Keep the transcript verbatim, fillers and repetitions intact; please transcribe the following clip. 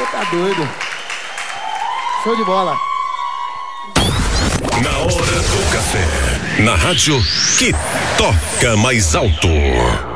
tá doido. Show de bola. Na hora do café, na rádio que toca mais alto.